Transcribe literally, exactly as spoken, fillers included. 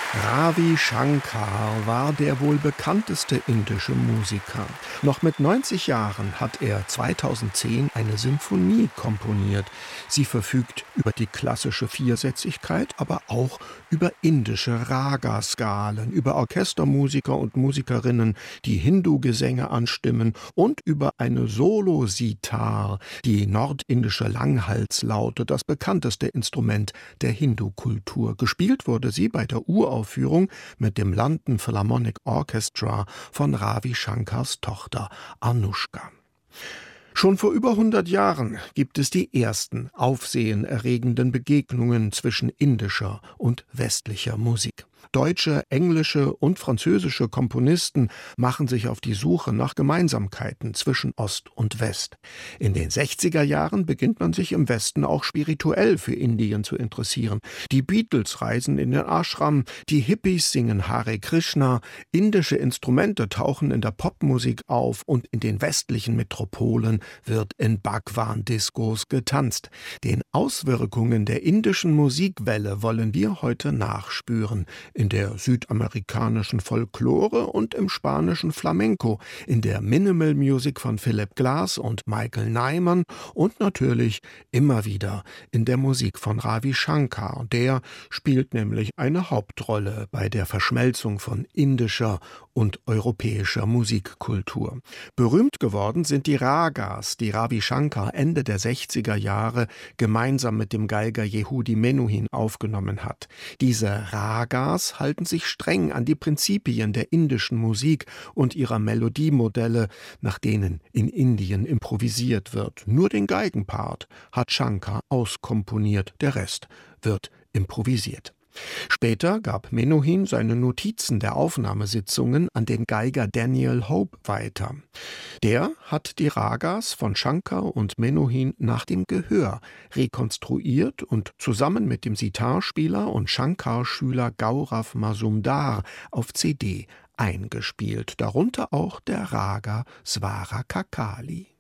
Ravi Shankar war der wohl bekannteste indische Musiker. Noch mit neunzig Jahren hat er zweitausendzehn eine Symphonie komponiert. Sie verfügt über die klassische Viersätzigkeit, aber auch über indische Raga-Skalen, über Orchestermusiker und Musikerinnen, die Hindu-Gesänge anstimmen und über eine Solo-Sitar, die nordindische Langhalslaute, das bekannteste Instrument der Hindu-Kultur. Gespielt wurde sie bei der Uraufführung mit dem London Philharmonic Orchestra von Ravi Shankars Tochter Anushka. Schon vor über hundert Jahren gibt es die ersten aufsehenerregenden Begegnungen zwischen indischer und westlicher Musik. Deutsche, englische und französische Komponisten machen sich auf die Suche nach Gemeinsamkeiten zwischen Ost und West. In den sechziger Jahren beginnt man sich im Westen auch spirituell für Indien zu interessieren. Die Beatles reisen in den Ashram, die Hippies singen Hare Krishna, indische Instrumente tauchen in der Popmusik auf und in den westlichen Metropolen wird in Bhagwan-Diskos getanzt. Den Auswirkungen der indischen Musikwelle wollen wir heute nachspüren. In der südamerikanischen Folklore und im spanischen Flamenco, in der Minimal Music von Philip Glass und Michael Nyman und natürlich immer wieder in der Musik von Ravi Shankar. Der spielt nämlich eine Hauptrolle bei der Verschmelzung von indischer und europäischer Musikkultur. Berühmt geworden sind die Ragas, die Ravi Shankar Ende der sechziger Jahre gemeinsam mit dem Geiger Yehudi Menuhin aufgenommen hat. Diese Ragas halten sich streng an die Prinzipien der indischen Musik und ihrer Melodiemodelle, nach denen in Indien improvisiert wird. Nur den Geigenpart hat Shankar auskomponiert, der Rest wird improvisiert. Später gab Menuhin seine Notizen der Aufnahmesitzungen an den Geiger Daniel Hope weiter. Der hat die Ragas von Shankar und Menuhin nach dem Gehör rekonstruiert und zusammen mit dem Sitarspieler und Shankar-Schüler Gaurav Mazumdar auf C D eingespielt, darunter auch der Raga Swara Kakali.